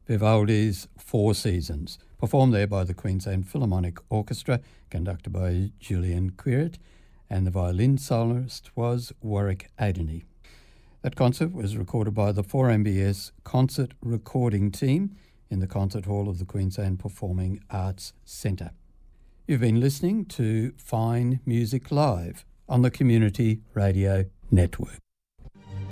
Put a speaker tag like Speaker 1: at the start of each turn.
Speaker 1: Vivaldi's Four Seasons, performed there by the Queensland Philharmonic Orchestra, conducted by Julian Quirret, and the violin soloist was Warwick Adeney. That concert was recorded by the 4MBS concert recording team in the concert hall of the Queensland Performing Arts Centre. You've been listening to Fine Music Live on the Community Radio Network.